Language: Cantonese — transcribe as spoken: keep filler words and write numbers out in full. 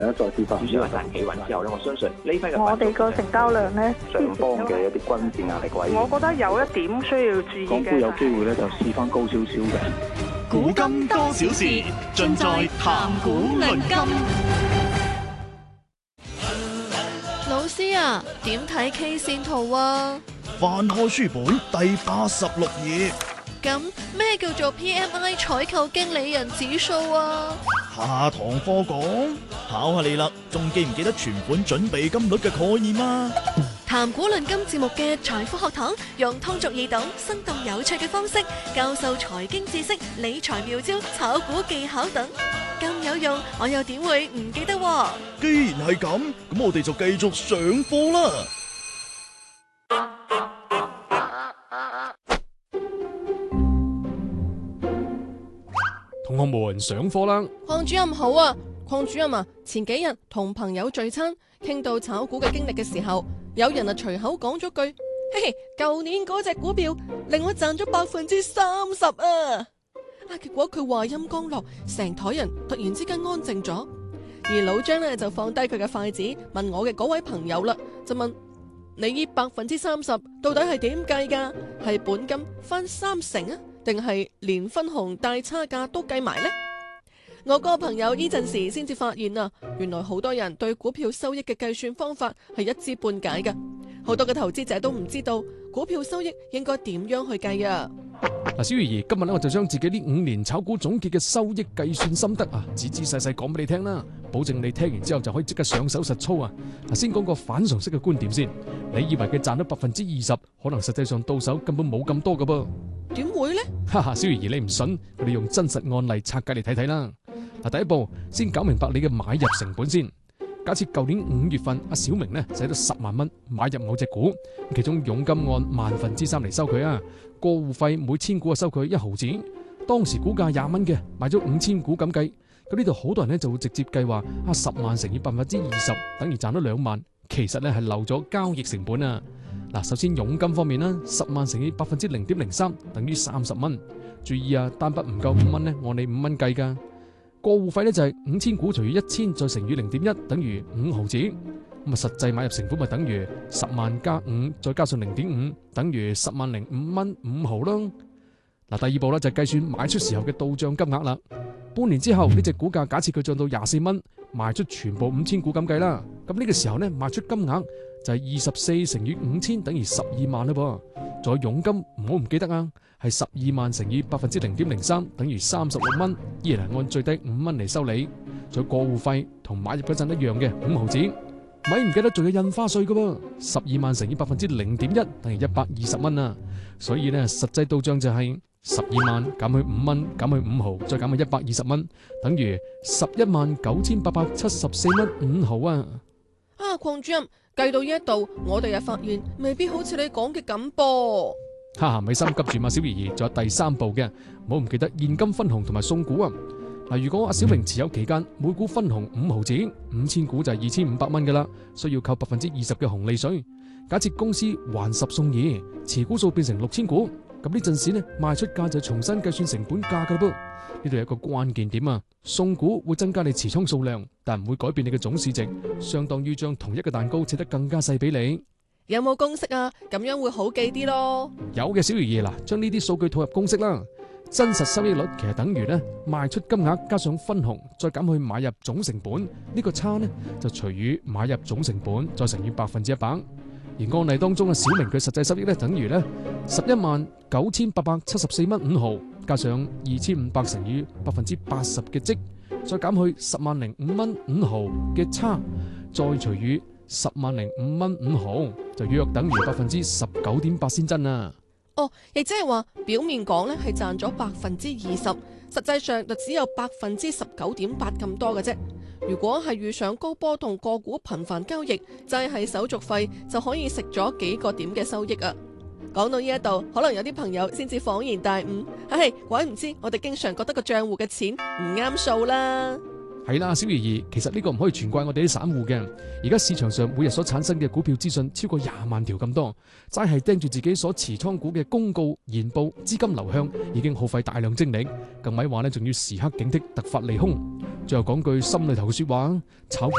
再次發少少嘅人企穩之後咧，我相信呢批嘅我哋個成交量咧， 上方嘅一啲均線壓力位， 我覺得有一點需要注意嘅。 港股有機會咧就試翻高少少嘅。 古今多少事，盡在談古論今。 老師啊，點睇 K 線圖啊？ 翻開書本第八十六頁。 咁咩叫做 P M I 採購經理人指數啊？ 下堂課講，考下你啦，仲記唔記得存款準備金率嘅概念啊？ 談古論今節目嘅財富學堂，用通俗易懂、生動有趣嘅方式教授財經知識、理財妙招、炒股技巧等，咁有用，我又點會唔記得喎？ 既然係咁，咁我哋就繼續上課啦。 同學們上課啦！ 鄺主任好啊，鄺主任啊，前幾日同朋友聚餐，傾到炒股嘅經歷嘅時候，有人啊隨口講咗句：嘿嘿，舊年嗰隻股票令我賺咗百分之三十啊！啊，結果佢話音剛落，成台人突然之間安靜咗，而老張呢就放低佢嘅筷子，問我嘅嗰位朋友啦，就問你呢百分之三十到底係點計噶？係本金翻三成啊？定係連分紅大差價都計埋呢？我個朋友呢陣時先至發現啊，原來好多人對股票收益嘅計算方法係一知半解嘅，好多嘅投資者都唔知道股票收益應該點樣去計啊！ 嗱，小魚兒，今日咧我就將自己呢五年炒股總結嘅收益計算心得啊，仔仔細細講俾你聽啦，保證你聽完之後就可以即刻上手實操啊！嗱，先講個反常識嘅觀點先，你以為佢賺咗百分之二十，可能實際上到手根本冇咁多噶噃。 點會呢？ 哈哈，小魚兒你唔信，我哋用真實案例拆解嚟睇睇啦。嗱，第一步先搞明白你嘅買入成本先。假設舊年五月份阿小明呢使咗十萬蚊買入某隻股，其中佣金按萬分之三嚟收佢啊，過戶費每千股啊收佢一毫子。當時股價廿蚊嘅，買咗五千股咁計，咁呢度好多人呢就會直接計話啊十萬乘以百分之二十等於賺咗兩萬，其實呢係漏咗交易成本啊。嗱，首先佣金方面啦，十萬乘以百分之零點零三等於三十蚊。注意啊，單筆唔夠五蚊呢，按你五蚊計噶。過戶費呢就係五千股除以一千再乘以零點一等於五毫子。咁啊，實際買入成本咪等於十萬加五再加上零點五等於十萬零五蚊五毫咯。嗱，第二步咧就係計算賣出時候嘅到賬金額啦。半年之後呢隻股價假設佢漲到廿四蚊，賣出全部五千股咁計啦。咁呢個時候呢，賣出金額就係二十四乘以五千等於十二萬啦噃。仲有佣金唔好唔記得啊，係十二萬乘以百分之零點零三等於三十六蚊，依然係按最低五蚊嚟收你。仲有過戶費同買入嗰陣一樣嘅五毫子，咪唔記得仲有印花稅噶喎，十二萬乘以百分之零點一等於一百二十蚊啊。所以呢，實際到賬就係十二萬減去五蚊減去五毫再減去一百二十蚊，等於十一萬九千八百七十四蚊五毫啊。 啊，鄺主任計到呢一度，我哋又發現未必好似你講嘅咁噃。 哈哈，咪心急住嘛，小兒兒，仲有第三步嘅，唔好唔記得現金分紅同埋送股啊。嗱，如果阿小明持有期間每股分紅五毫子，五千股就係二千五百蚊噶啦，需要扣百分之二十嘅紅利稅。假設公司還十送二，持股數變成六千股，咁呢陣時呢賣出價就重新計算成本價噶啦噃。呢度有一個關鍵點啊，送股會增加你持倉數量，但唔會改變你嘅總市值，相當於將同一個蛋糕切得更加細俾你。 有冇公式啊？咁樣會好記啲咯。 有嘅，小魚兒啦，將呢啲數據套入公式啦。真實收益率其實等於呢賣出金額加上分紅再減去買入總成本，呢個差呢就除以買入總成本再乘以百分之一百。而案例當中嘅小明佢實際收益呢等於呢十一萬九千八百七十四蚊五毫，加上二千五百乘以百分之八十嘅積，再減去十萬零五蚊五毫嘅差，再除以十萬零五蚊五毫，就約等於百分之十九點八先真啊！ 哦，亦即係話表面講咧係賺咗百分之二十，實際上就只有百分之十九點八咁多嘅啫。如果係遇上高波動個股頻繁交易，齋係手續費就可以食咗幾個點嘅收益啊！講到呢一度，可能有啲朋友先至恍然大悟，唉，鬼唔知我哋經常覺得個賬戶嘅錢唔啱數啦。 係啦，小怡怡，其實呢個唔可以全怪我哋啲散戶嘅。而家市場上每日所產生嘅股票資訊超過廿萬條咁多，齋係盯住自己所持倉股嘅公告、研報、資金流向，已經耗費大量精力。更咪話呢，仲要時刻警惕突發利空。最後講句心裏頭嘅說話，炒股